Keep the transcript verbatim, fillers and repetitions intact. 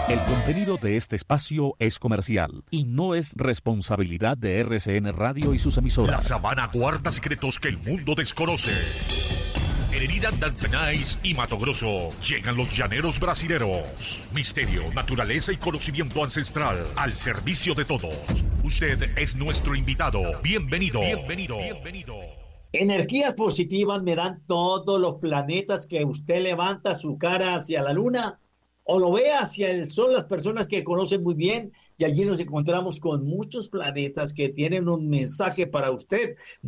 El contenido de este espacio es comercial y no es responsabilidad de R C N Radio y sus emisoras. La sabana guarda secretos que el mundo desconoce. En Herida Dantanais y Mato Grosso llegan los llaneros brasileros. Misterio, naturaleza y conocimiento ancestral al servicio de todos. Usted es nuestro invitado. Bienvenido. Bienvenido. Bienvenido. Energías positivas me dan todos los planetas que usted levanta su cara hacia la luna o lo ve hacia el sol, las personas que conocen muy bien, y allí nos encontramos con muchos planetas que tienen un mensaje para usted.